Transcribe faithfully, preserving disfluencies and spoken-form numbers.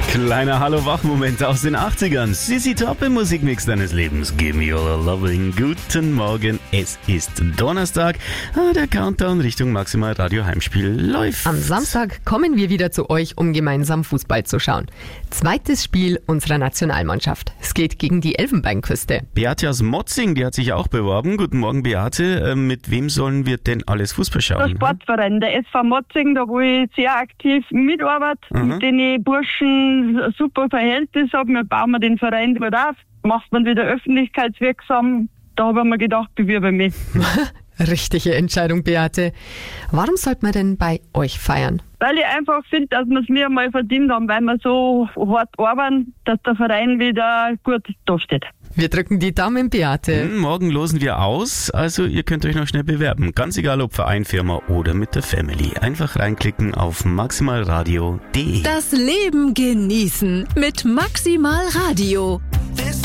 Kleiner Hallo-Wach-Moment aus den achtzigern. Sissy Top im Musikmix deines Lebens. Give me all a loving. Guten Morgen, es ist Donnerstag. Ah, der Countdown Richtung Maximal Radio Heimspiel läuft. Am Samstag kommen wir wieder zu euch, um gemeinsam Fußball zu schauen. Zweites Spiel unserer Nationalmannschaft. Es geht gegen die Elfenbeinküste. Beate aus Motzing, die hat sich auch beworben. Guten Morgen, Beate. Äh, mit wem sollen wir denn alles Fußball schauen? Der Sportverein, der S V Motzing, da wo ich sehr aktiv mitarbeite, Mhm. mit den Burschen ein super Verhältnis habe. Wir bauen wir den Verein gut auf, macht man wieder öffentlichkeitswirksam. Da habe ich mir gedacht, bewirbe mich. Richtige Entscheidung, Beate. Warum sollte man denn bei euch feiern? Weil ich einfach finde, dass wir es mir mal verdient haben, weil wir so hart arbeiten, dass der Verein wieder gut dasteht. Wir drücken die Daumen, Beate. Hm, morgen losen wir aus, also ihr könnt euch noch schnell bewerben. Ganz egal, ob Verein, Firma oder mit der Family. Einfach reinklicken auf maximalradio punkt de. Das Leben genießen mit Maximal Radio.